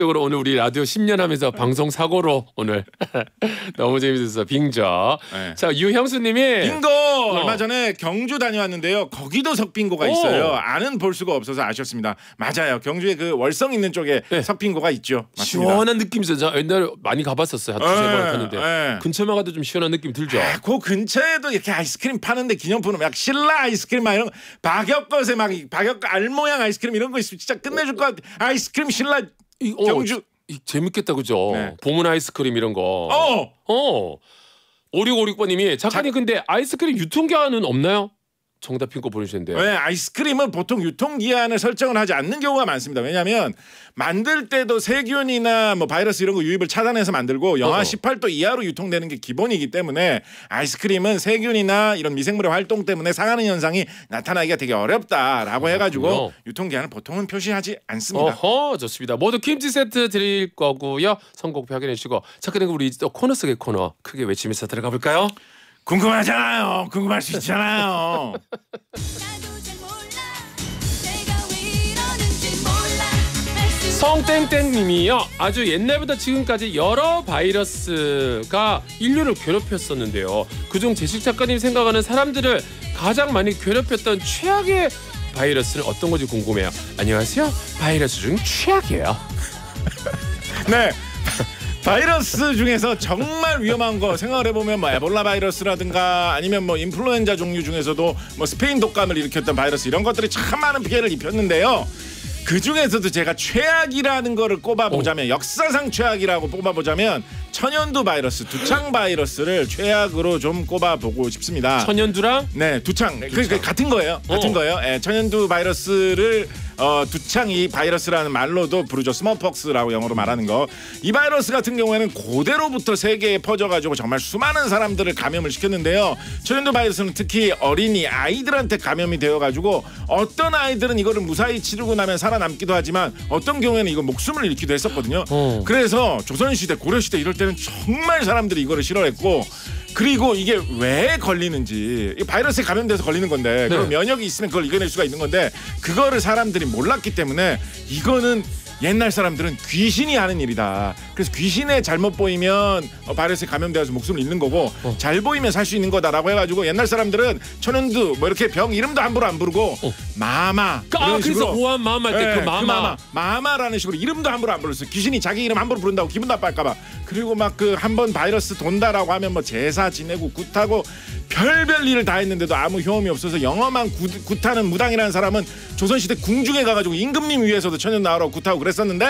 이거로 오늘 우리 라디오 10년 하면서 방송 사고로 오늘 너무 재밌었어. 빙저. 네. 자, 유형수님이 빙고 얼마 전에 경주 다녀왔는데요. 거기도 석빙고가 있어요. 아는 볼 수가 없어서 아쉬웠습니다. 맞아요. 경주에 그 월성 있는 쪽에 네. 석빙고가 있죠. 맞습니다. 시원한 느낌이 있어요. 저 옛날에 많이 가봤었어요. 한 두세 번 갔는데 네. 근처만 가도 좀 시원한 느낌 들죠. 그 근처에도 이렇게 아이스크림 파는데 기념품은 막 신라 아이스크림 막 이런 박혁것에 막 박혁것 알모양 아이스크림 이런 거 있으면 진짜 끝내줄 것 같아. 아이스크림 신라 경주 재밌겠다 그죠. 네. 봉은 아이스크림 이런 거. 5656번님이 작가님 근데 아이스크림 유통기한은 없나요? 정답 핑거 보내주셨는데. 네, 아이스크림은 보통 유통기한을 설정을 하지 않는 경우가 많습니다. 왜냐하면 만들 때도 세균이나 뭐 바이러스 이런 거 유입을 차단해서 만들고 영하 18도 이하로 유통되는 게 기본이기 때문에 아이스크림은 세균이나 이런 미생물의 활동 때문에 상하는 현상이 나타나기가 되게 어렵다라고 해가지고 유통기한을 보통은 표시하지 않습니다. 어허, 좋습니다. 모두 김치 세트 드릴 거고요. 선곡표 확인해 주시고 작가님 우리 또 코너 속의 코너 크게 외치면서 들어가 볼까요? 궁금하잖아요. 궁금할 수 있잖아요. 성땡땡님이요. 아주 옛날부터 지금까지 여러 바이러스가 인류를 괴롭혔었는데요. 그중 제식 작가님 생각하는 사람들을 가장 많이 괴롭혔던 최악의 바이러스는 어떤 건지 궁금해요. 안녕하세요. 바이러스 중 최악이에요. 네. 바이러스 중에서 정말 위험한 거 생각을 해보면 뭐 에볼라 바이러스라든가 아니면 뭐 인플루엔자 종류 중에서도 뭐 스페인 독감을 일으켰던 바이러스 이런 것들이 참 많은 피해를 입혔는데요. 그 중에서도 제가 최악이라는 거를 꼽아보자면 역사상 최악이라고 뽑아보자면 천연두 바이러스, 두창 바이러스를 최악으로 좀 꼽아보고 싶습니다. 천연두랑? 네, 두창. 그 같은 거예요. 같은 거예요. 예, 천연두 바이러스를 두창이 바이러스라는 말로도 부르죠. 스몰폭스라고 영어로 말하는 거. 이 바이러스 같은 경우에는 고대로부터 세계에 퍼져가지고 정말 수많은 사람들을 감염을 시켰는데요. 천연두 바이러스는 특히 어린이 아이들한테 감염이 되어가지고 어떤 아이들은 이거를 무사히 치르고 나면 살아남기도 하지만 어떤 경우에는 이거 목숨을 잃기도 했었거든요. 그래서 조선시대, 고려시대 이럴 때는 정말 사람들이 이거를 싫어했고 그리고 이게 왜 걸리는지 이 바이러스에 감염돼서 걸리는 건데 그럼 면역이 있으면 그걸 이겨낼 수가 있는 건데 그거를 사람들이 몰랐기 때문에 이거는 옛날 사람들은 귀신이 하는 일이다. 그래서 귀신에 잘못 보이면 바이러스에 감염되어서 목숨을 잃는 거고 잘 보이면 살 수 있는 거다라고 해가지고 옛날 사람들은 천연두 뭐 이렇게 병 이름도 함부로 안 부르고 마마 그래서 오한 마마 할 때 그 마마 마마라는 식으로 이름도 함부로 안 불렀어요. 귀신이 자기 이름 함부로 부른다고 기분 나빠할까봐. 그리고 막 그 한번 바이러스 돈다라고 하면 뭐 제사 지내고 굿하고 별별 일을 다 했는데도 아무 효험이 없어서 영험한 굿하는 무당이라는 사람은 조선시대 궁중에 가가지고 임금님 위해서도 천연 나오라고 굿하고 그랬었는데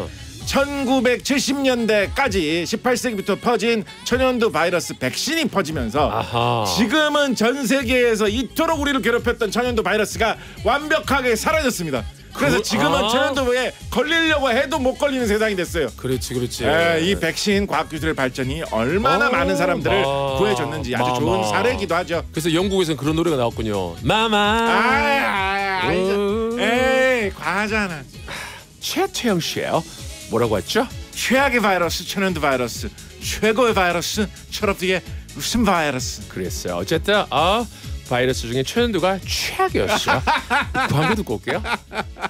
1970년대까지 18세기부터 퍼진 천연두 바이러스 백신이 퍼지면서 지금은 전 세계에서 이토록 우리를 괴롭혔던 천연두 바이러스가 완벽하게 사라졌습니다. 그래서 지금은 천연두에 걸리려고 해도 못 걸리는 세상이 됐어요. 그렇지. 이 백신 과학기술의 발전이 얼마나 많은 사람들을 구해줬는지 아주 좋은 사례이기도 하죠. 그래서 영국에서는 그런 노래가 나왔군요. 마마. 에이 과하잖아. 최태영 씨예요. 뭐라고 했죠? 최악의 바이러스 천연두 바이러스, 최고의 바이러스 철업디의 무슨 바이러스. 그랬어요. 어쨌든 바이러스 중에 천연두가 최악이었죠. 광고 듣고 올게요.